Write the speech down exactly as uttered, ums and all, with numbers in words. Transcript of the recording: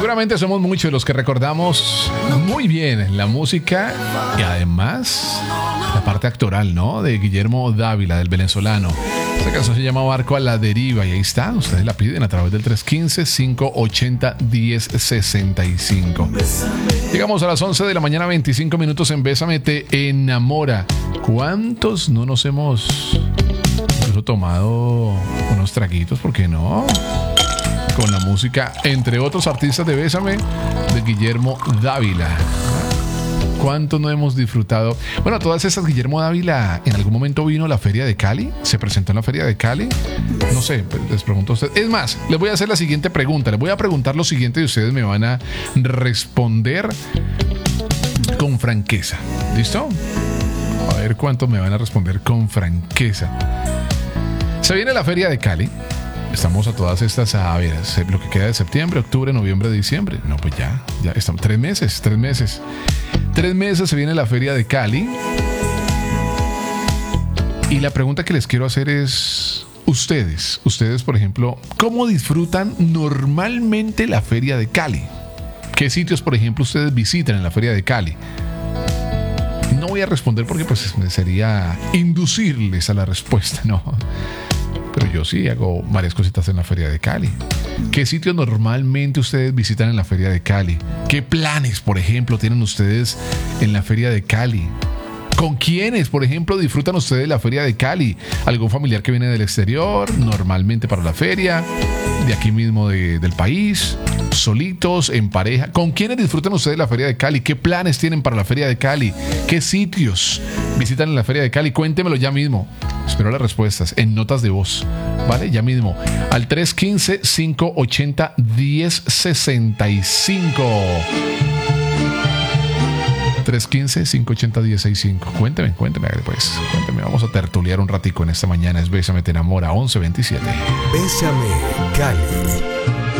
Seguramente somos muchos los que recordamos muy bien la música y además la parte actoral, ¿no? De Guillermo Dávila, del venezolano. Esta canción se llama Barco a la Deriva y ahí está, ustedes la piden a través del tres uno cinco, cinco ocho cero, uno cero seis cinco. Llegamos a las once de la mañana, veinticinco minutos en Bésame Te Enamora. ¿Cuántos no nos hemos incluso tomado unos traguitos? ¿Por qué no? Con la música, entre otros artistas de Bésame, de Guillermo Dávila. ¿Cuánto no hemos disfrutado? Bueno, todas esas, Guillermo Dávila en algún momento vino a la Feria de Cali, se presentó en la Feria de Cali. No sé, les pregunto a ustedes. Es más, les voy a hacer la siguiente pregunta. Les voy a preguntar lo siguiente y ustedes me van a responder con franqueza. ¿Listo? A ver cuánto me van a responder con franqueza. Se viene la Feria de Cali. Estamos a todas estas, a ver, lo que queda de septiembre, octubre, noviembre, diciembre. No, pues ya, ya estamos. Tres meses, tres meses. Tres meses se viene la Feria de Cali. Y la pregunta que les quiero hacer es, ustedes, ustedes, por ejemplo, ¿cómo disfrutan normalmente la Feria de Cali? ¿Qué sitios, por ejemplo, ustedes visitan en la Feria de Cali? No voy a responder porque pues sería inducirles a la respuesta, ¿no? Pero yo sí hago varias cositas en la Feria de Cali. ¿Qué sitios normalmente ustedes visitan en la Feria de Cali? ¿Qué planes, por ejemplo, tienen ustedes en la Feria de Cali? ¿Con quiénes, por ejemplo, disfrutan ustedes la Feria de Cali? ¿Algún familiar que viene del exterior, normalmente para la feria? ¿De aquí mismo de, del país? ¿Solitos, en pareja? ¿Con quiénes disfrutan ustedes la Feria de Cali? ¿Qué planes tienen para la Feria de Cali? ¿Qué sitios visitan en la Feria de Cali? Cuéntemelo ya mismo. Espero las respuestas en notas de voz, ¿vale? Ya mismo. Al tres uno cinco, cinco ocho cero, uno cero seis cinco. tres uno cinco, cinco ocho cero, uno cero seis cinco. Cuénteme, cuénteme, pues. Cuénteme, vamos a tertuliar un ratico en esta mañana. Es Bésame Te Enamora, once veintisiete. Bésame Cali.